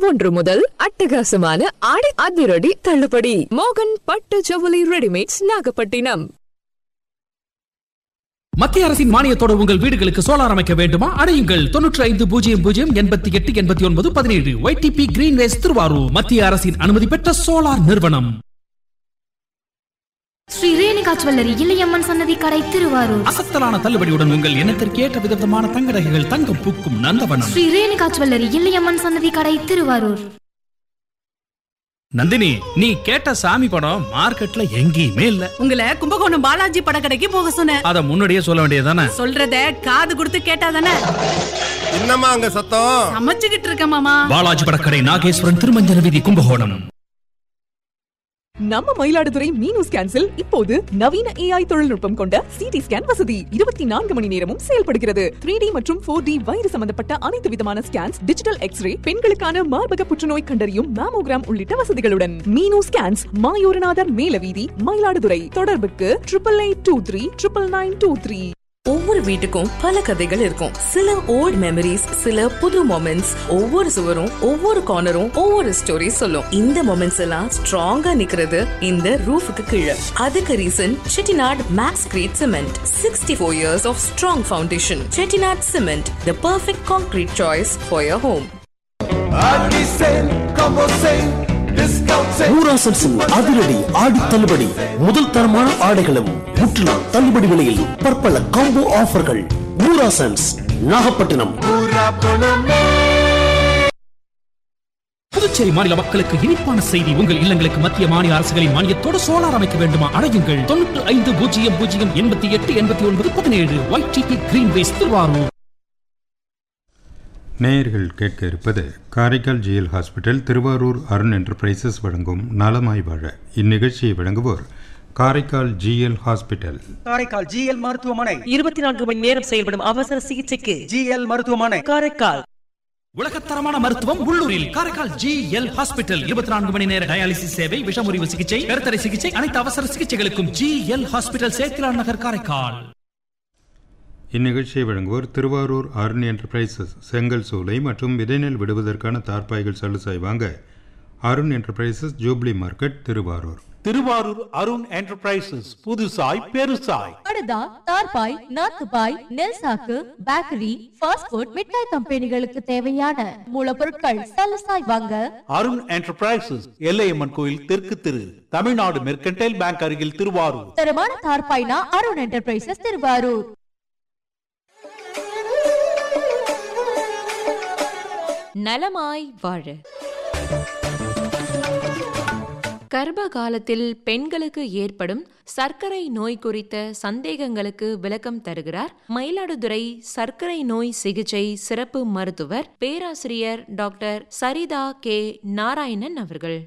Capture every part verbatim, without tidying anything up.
ஒன்று முதல் அட்டகாசமான ஆடை அதிரடி தள்ளுபடி. மோகன் பட்டு ஜவுளி ரெடிமேட்ஸ், நாகப்பட்டினம். மத்திய அரசின் மானியத்தோடு உங்கள் வீடுகளுக்கு சோலார் அமைக்க வேண்டுமா? அடையுங்கள் தொன்னூற்றி ஐந்து பூஜ்ஜியம் பூஜ்ஜியம் எண்பத்தி எட்டு எண்பத்தி ஒன்பது பதினேழு. YDP Greenways, Thiruvarur. மத்திய அரசின் அனுமதி பெற்ற சோலார் நிறுவனம். ஸ்ரீ ரேணுகா ஜுவல்லரி, இளையம்மன் சன்னதி கடை, திருவாரூர். அசத்தலான தள்ளுபடியுடன் உங்கள் எண்ணத்திற்கு ஏற்ற விதமான தங்க நகைகள், தங்கம் பூக்கும் நந்தவனம். ஸ்ரீ ரேணுகா ஜுவல்லரி, இளையம்மன் சன்னதி கடை, திருவாரூர். நந்தினி, நீ கேட்ட சாமி படம் மார்க்கெட்ல எங்கேயுமே இல்ல. உங்களை கும்பகோணம் பாலாஜி படக்கடைக்கு போக சொன்னேன். அத முன்னாடியே சொல்ல வேண்டியதானே? சொல்றத காது கொடுத்து கேட்டாதானே. என்னம்மா அங்க சத்தம்? சமைச்சுக்கிட்டு இருக்க மாமா. பாலாஜி படக்கடை, நாகேஸ்வரன், திருமஞ்சன வீதி, கும்பகோணம். நம்ம மயிலாடுதுறை மீனு ஸ்கேன்ஸில் இப்போது நவீன ஏஐ தொழில்நுட்பம் கொண்ட சிடி ஸ்கேன் வசதி இருபத்தி நான்கு மணி நேரமும் செயல்படுகிறது. த்ரீ டி மற்றும் ஃபோர் டி வயிறு சம்பந்தப்பட்ட அனைத்து விதமான ஸ்கேன்ஸ், டிஜிட்டல் எக்ஸ்ரே, பெண்களுக்கான மார்பக புற்றுநோய் கண்டறியும் மேமோகிராம் உள்ளிட்ட வசதிகளுடன் மீனு ஸ்கேன்ஸ், மாயூரநாதர் மேலவீதி, மயிலாடுதுறை. தொடர்புக்கு triple eight two three triple nine two three. ஒவ்வொரு வீட்டுக்கும் பல கதைகள் இருக்கும். சில ஓல்ட் மெமரிஸ், சில புது மொமெண்ட்ஸ். ஒவ்வொரு சுவரும், ஒவ்வொரு கார்னரும் ஒவ்வொரு ஸ்டோரி சொல்லும். இந்த மொமெண்ட்ஸ் எல்லாம் ஸ்ட்ராங்கா நிக்கிறது இந்த ரூஃபுக்கு கீழே. அதுக்கு reason Chettinad maths greet cement. Sixty four years of strong foundation. Chettinad cement, the perfect concrete choice for your home. அதிரடி ஆடி தள்ளுபடி. முதல் தரமான ஆடைகளும் முற்றிலும் தள்ளுபடி விலையில் பற்பல காம்போ ஆஃபர்கள். ஊராசன்ஸ், நாகப்பட்டினம். புதுச்சேரி மாநில மக்களுக்கு இனிப்பான செய்தி. உங்கள் இல்லங்களுக்கு மத்திய மாநில அரசுகளின் மானியத்தோடு சோலார் அமைக்க வேண்டுமா? அடையுங்கள் தொன்னூற்றி ஐந்து பூஜ்ஜியம் பூஜ்ஜியம் எண்பத்தி எட்டு எண்பத்தி ஒன்பது பதினேழு. YDP Greenways, Thiruvarur. நேயர்கள் கேட்க இருப்பது Karaikal GL hospital, Thiruvarur Arun enterprises வழங்கும் நலமாய் வாழ. இந்நிகழ்ச்சியை வழங்குவோர் Karaikal GL hospital. Karaikal GL மருத்துவமனை இருபத்தி நான்கு மணி நேரம் செயல்படும் அவசர சிகிச்சைக்கு ஜிஎல் மருத்துவமனை, காரைக்கால். உலகத்தரமான மருத்துவம் உள்ளூரில். Karaikal GL hospital. இருபத்தி நான்கு மணி நேர டயாலிசிஸ் சேவை, விஷமுறிவு சிகிச்சை, கருத்தடை சிகிச்சை, அனைத்து அவசர சிகிச்சைகளுக்கும் ஜிஎல் ஹாஸ்பிட்டல், சேத்திலான் நகர், காரைக்கால். இந்நிகழ்ச்சியை வழங்குவோர் திருவாரூர் அருண் என்டர்பிரைசஸ். செங்கல் சூளை மற்றும் விதைநெல் விடுவதற்கான தார்பாய்கள் சலுசாய் வாங்க Arun enterprises, jubilee market, Thiruvarur. Thiruvarur Arun enterprises, புதுசாய் பெருசாய். படுதா, தார்பாய், நாத்துபாய், நெல் சாக்கு, பேக்கரி, ஃபாஸ்ட் ஃபுட், மிட்டாய் கம்பெனிகளுக்கு தேவையான மூலப்பொருட்கள் சலுசாய் வாங்க அருண் என்டர்பிரைசஸ், எல்லையம்மன் கோயில் தெற்கு திரு, தமிழ்நாடு மெர்கன்டைல் பேங்க் அருகில், திருவாரூர். தரமான தார்பாய்னா அருண் என்டர்பிரைசஸ், திருவாரூர். நலமாய் வாழ. கர்ப்ப காலத்தில் பெண்களுக்கு ஏற்படும் சர்க்கரை நோய் குறித்த சந்தேகங்களுக்கு விளக்கம் தருகிறார் மயிலாடுதுறை சர்க்கரை நோய் சிகிச்சை சிறப்பு மருத்துவர் பேராசிரியர் டாக்டர் சரிதா கே நாராயணன் அவர்கள்.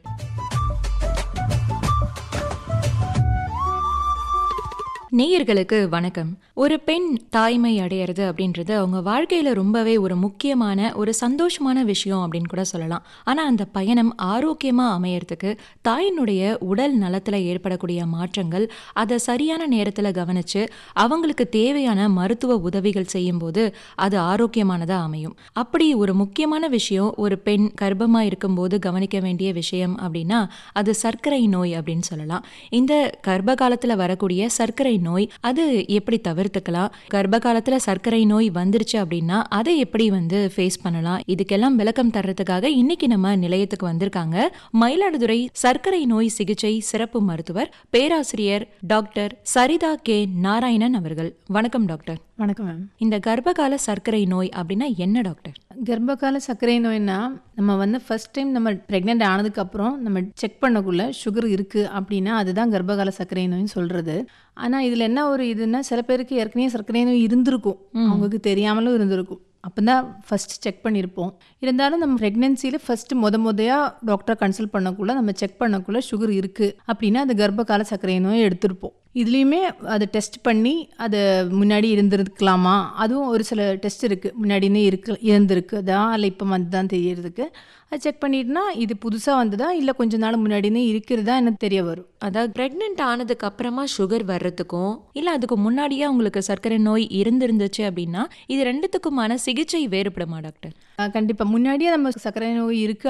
நேயர்களுக்கு வணக்கம். ஒரு பெண் தாய்மை அடையிறது அப்படின்றது அவங்க வாழ்க்கையில ரொம்பவே ஒரு முக்கியமான ஒரு சந்தோஷமான விஷயம் அப்படின்னு கூட சொல்லலாம். ஆனா அந்த பயணம் ஆரோக்கியமா அமையறதுக்கு தாயினுடைய உடல் நலத்துல ஏற்படக்கூடிய மாற்றங்கள், அதை சரியான நேரத்துல கவனிச்சு அவங்களுக்கு தேவையான மருத்துவ உதவிகள் செய்யும் போது அது ஆரோக்கியமானதா அமையும். அப்படி ஒரு முக்கியமான விஷயம் ஒரு பெண் கர்ப்பமா இருக்கும்போது கவனிக்க வேண்டிய விஷயம் அப்படின்னா அது சர்க்கரை நோய் அப்படின்னு சொல்லலாம். இந்த கர்ப்ப காலத்துல வரக்கூடிய சர்க்கரை நோய் அது எப்படி தவிர்த்துக்கலாம், கர்ப்ப காலத்துல சர்க்கரை நோய் வந்துருச்சு அப்படின்னா அதை எப்படி வந்து ஃபேஸ் பண்ணலாம், இதுக்கெல்லாம் விளக்கம் தர்றதுக்காக இன்னைக்கு நம்ம நிலையத்துக்கு வந்திருக்காங்க மயிலாடுதுறை சர்க்கரை நோய் சிகிச்சை சிறப்பு மருத்துவர் பேராசிரியர் டாக்டர் சரிதா கே நாராயணன் அவர்கள். வணக்கம் டாக்டர். வணக்கம் மேம். இந்த கர்ப்பகால சர்க்கரை நோய் அப்படின்னா என்ன டாக்டர்? கர்ப்பகால சர்க்கரை நோய்னா நம்ம வந்து ஃபர்ஸ்ட் டைம் நம்ம ப்ரெக்னென்ட் ஆனதுக்கப்புறம் நம்ம செக் பண்ணக்குள்ள சுகர் இருக்குது அப்படின்னா அதுதான் கர்ப்பகால சர்க்கரை நோய்னு சொல்கிறது. ஆனால் இதில் என்ன ஒரு இதுன்னா சில பேருக்கு ஏற்கனவே சர்க்கரை நோய் இருந்திருக்கும், அவங்களுக்கு தெரியாமலும் இருந்திருக்கும். அப்போ தான் ஃபஸ்ட் செக் பண்ணியிருப்போம். இருந்தாலும் நம்ம ப்ரெக்னென்சியில் ஃபஸ்ட்டு முத முதையாக டாக்டரை கன்சல்ட் பண்ணக்குள்ள நம்ம செக் பண்ணக்குள்ள சுகர் இருக்குது அப்படின்னா அது கர்ப்பகால சர்க்கரை நோயை எடுத்திருப்போம். இதுலேயுமே அதை டெஸ்ட் பண்ணி அது முன்னாடி இருந்திருக்கலாமா, அதுவும் ஒரு சில டெஸ்ட் இருக்குது, முன்னாடினே இருக்கு இருந்திருக்கு தான் இல்லை இப்போ வந்து தான் தெரியறதுக்கு. அது செக் பண்ணிட்டுனா இது புதுசாக வந்ததா இல்லை கொஞ்ச நாள் முன்னாடினே இருக்கிறதா எனக்கு தெரிய வரும். அதாவது ப்ரெக்னென்ட் ஆனதுக்கு அப்புறமா சுகர் வர்றதுக்கும் இல்லை அதுக்கு முன்னாடியே உங்களுக்கு சர்க்கரை நோய் இருந்திருந்துச்சு அப்படின்னா இது ரெண்டுத்துக்குமான சிகிச்சை வேறுபடுமா டாக்டர்? கண்டிப்பாக முன்னாடியே நம்ம சர்க்கரை நோய் இருக்குது